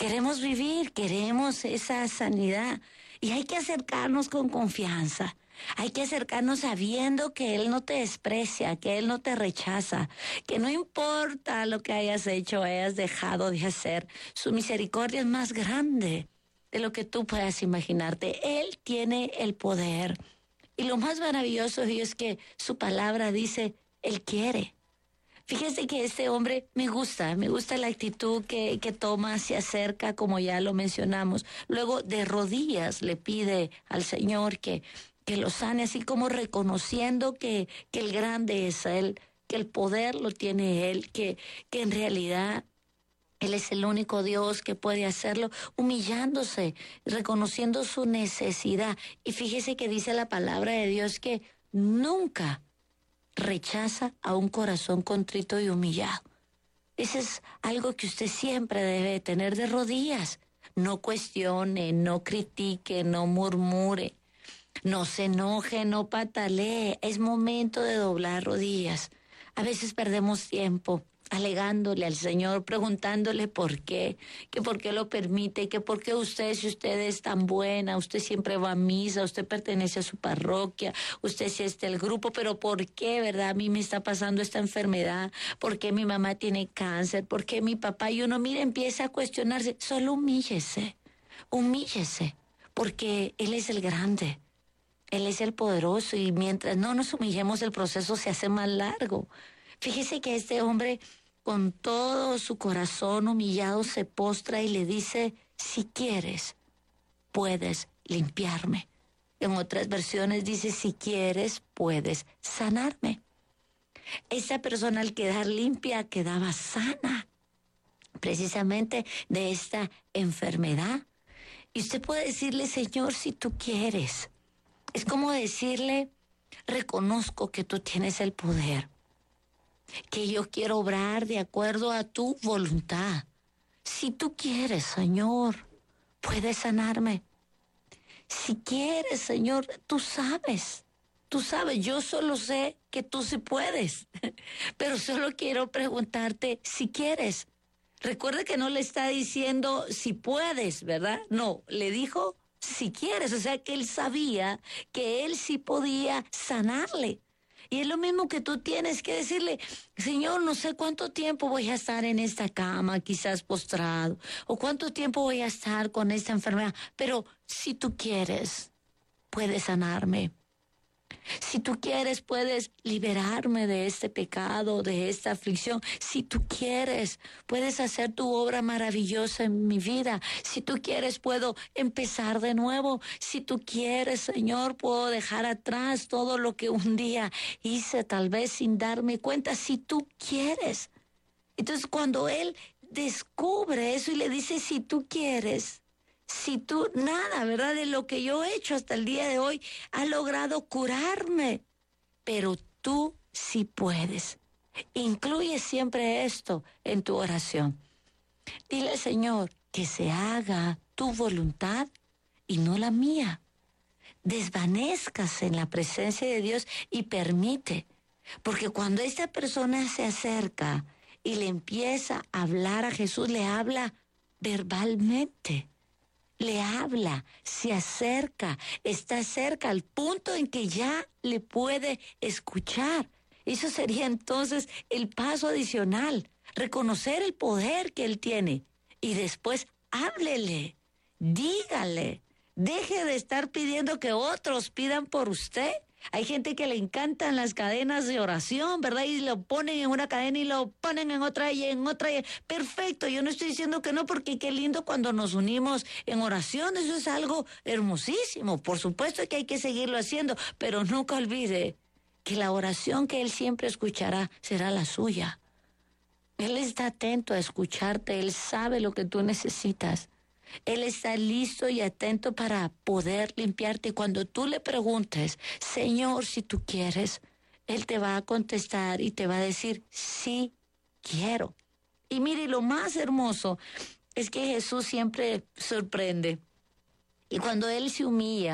Queremos vivir, queremos esa sanidad y hay que acercarnos con confianza. Hay que acercarnos sabiendo que Él no te desprecia, que Él no te rechaza, que no importa lo que hayas hecho o hayas dejado de hacer, su misericordia es más grande de lo que tú puedas imaginarte. Él tiene el poder. Y lo más maravilloso es que su palabra dice, Él quiere. Fíjese que este hombre me gusta la actitud que toma, se acerca, como ya lo mencionamos. Luego de rodillas le pide al Señor que lo sane, así como reconociendo que el grande es Él, que el poder lo tiene Él, que en realidad Él es el único Dios que puede hacerlo, humillándose, reconociendo su necesidad. Y fíjese que dice la palabra de Dios que nunca rechaza a un corazón contrito y humillado. Eso es algo que usted siempre debe tener de rodillas. No cuestione, no critique, no murmure, no se enoje, no patalee. Es momento de doblar rodillas. A veces perdemos tiempo alegándole al Señor, preguntándole por qué, que por qué lo permite, que por qué usted, si usted es tan buena, usted siempre va a misa, usted pertenece a su parroquia, usted sí está el grupo, pero por qué, ¿verdad? A mí me está pasando esta enfermedad, por qué mi mamá tiene cáncer, por qué mi papá, y uno mira, empieza a cuestionarse, solo humíllese, porque Él es el grande. Él es el poderoso y mientras no nos humillemos el proceso se hace más largo. Fíjese que este hombre con todo su corazón humillado se postra y le dice, si quieres, puedes limpiarme. En otras versiones dice, si quieres, puedes sanarme. Esa persona al quedar limpia quedaba sana, precisamente de esta enfermedad. Y usted puede decirle, Señor, si tú quieres. Es como decirle, reconozco que tú tienes el poder, que yo quiero obrar de acuerdo a tu voluntad. Si tú quieres, Señor, puedes sanarme. Si quieres, Señor, tú sabes, yo solo sé que tú sí puedes, pero solo quiero preguntarte si quieres. Recuerda que no le está diciendo si puedes, ¿verdad? No, le dijo si quieres, o sea que él sabía que él sí podía sanarle. Y es lo mismo que tú tienes que decirle, Señor, no sé cuánto tiempo voy a estar en esta cama, quizás postrado, o cuánto tiempo voy a estar con esta enfermedad, pero si tú quieres, puedes sanarme. Si tú quieres, puedes liberarme de este pecado, de esta aflicción. Si tú quieres, puedes hacer tu obra maravillosa en mi vida. Si tú quieres, puedo empezar de nuevo. Si tú quieres, Señor, puedo dejar atrás todo lo que un día hice, tal vez sin darme cuenta. Si tú quieres. Entonces, cuando él descubre eso y le dice, si tú quieres, si tú, nada, ¿verdad? De lo que yo he hecho hasta el día de hoy ha logrado curarme, pero tú sí puedes. Incluye siempre esto en tu oración. Dile, Señor, que se haga tu voluntad y no la mía. Desvanezcas en la presencia de Dios y permite, porque cuando esta persona se acerca y le empieza a hablar a Jesús, le habla verbalmente. Le habla, se acerca, está cerca al punto en que ya le puede escuchar. Eso sería entonces el paso adicional, reconocer el poder que él tiene y después háblele, dígale, deje de estar pidiendo que otros pidan por usted. Hay gente que le encantan las cadenas de oración, ¿verdad? Y lo ponen en una cadena y lo ponen en otra y en otra. Perfecto, yo no estoy diciendo que no, porque qué lindo cuando nos unimos en oración, eso es algo hermosísimo. Por supuesto que hay que seguirlo haciendo, pero nunca olvide que la oración que Él siempre escuchará será la suya. Él está atento a escucharte, Él sabe lo que tú necesitas. Él está listo y atento para poder limpiarte. Y cuando tú le preguntes, Señor, si tú quieres, Él te va a contestar y te va a decir, sí, quiero. Y mire, lo más hermoso es que Jesús siempre sorprende. Y cuando Él se humilla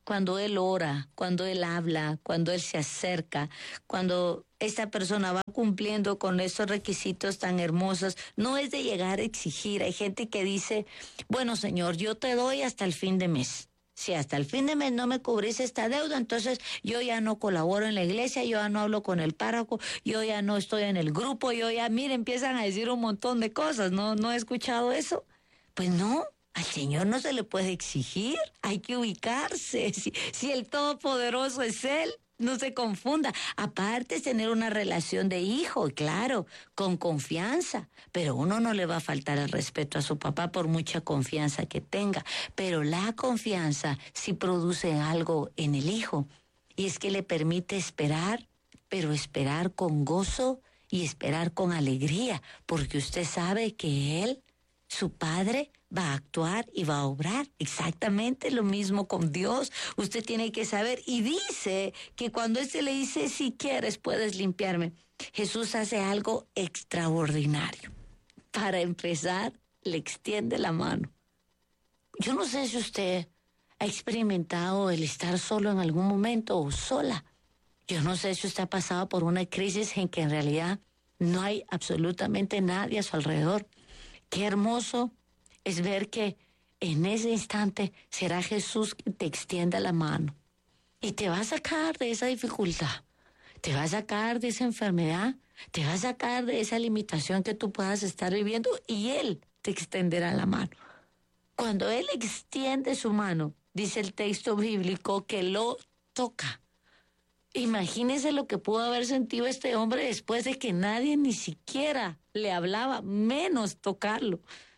cuando Él ora, cuando Él habla, cuando Él se acerca, cuando esta persona va cumpliendo con estos requisitos tan hermosos, no es de llegar a exigir. Hay gente que dice, bueno, Señor, yo te doy hasta el fin de mes. Si hasta el fin de mes no me cubrís esta deuda, entonces yo ya no colaboro en la iglesia, yo ya no hablo con el párroco, yo ya no estoy en el grupo, yo ya, mire, empiezan a decir un montón de cosas. ¿No he escuchado eso? Pues no. Al Señor no se le puede exigir, hay que ubicarse. Si el Todopoderoso es Él, no se confunda. Aparte es tener una relación de hijo, claro, con confianza. Pero uno no le va a faltar el respeto a su papá por mucha confianza que tenga. Pero la confianza sí produce algo en el hijo. Y es que le permite esperar, pero esperar con gozo y esperar con alegría. Porque usted sabe que Él, su padre, va a actuar y va a obrar. Exactamente lo mismo con Dios. Usted tiene que saber. Y dice que cuando Él se le dice, si quieres puedes limpiarme, Jesús hace algo extraordinario. Para empezar, le extiende la mano. Yo no sé si usted ha experimentado el estar solo en algún momento o sola. Yo no sé si usted ha pasado por una crisis en que en realidad no hay absolutamente nadie a su alrededor. Qué hermoso es ver que en ese instante será Jesús que te extienda la mano y te va a sacar de esa dificultad, te va a sacar de esa enfermedad, te va a sacar de esa limitación que tú puedas estar viviendo y Él te extenderá la mano. Cuando Él extiende su mano, dice el texto bíblico que lo toca. Imagínese lo que pudo haber sentido este hombre después de que nadie ni siquiera le hablaba, menos tocarlo.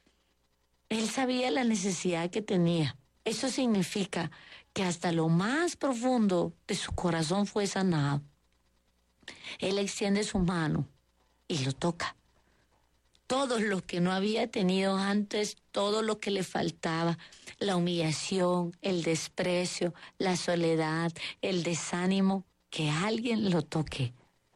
Él sabía la necesidad que tenía. Eso significa que hasta lo más profundo de su corazón fue sanado. Él extiende su mano y lo toca. Todo lo que no había tenido antes, todo lo que le faltaba, la humillación, el desprecio, la soledad, el desánimo, que alguien lo toque,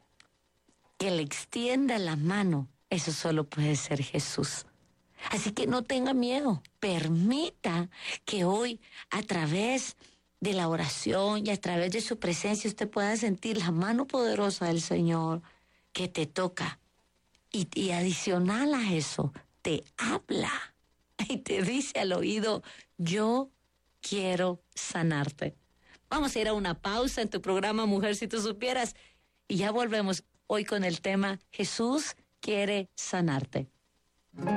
que le extienda la mano, eso solo puede ser Jesús. Así que no tenga miedo, permita que hoy a través de la oración y a través de su presencia usted pueda sentir la mano poderosa del Señor que te toca y adicional a eso te habla y te dice al oído, yo quiero sanarte. Vamos a ir a una pausa en tu programa Mujer si tú supieras y ya volvemos hoy con el tema Jesús quiere sanarte.